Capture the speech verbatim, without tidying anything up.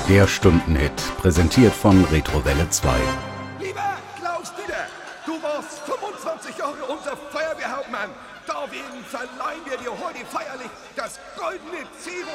Der Stundenhit, präsentiert von Retrowelle zwei. Lieber Klaus Dieter, du warst fünfundzwanzig Jahre unser Feuerwehrhauptmann. Deswegen verleihen wir dir heute feierlich das goldene Zero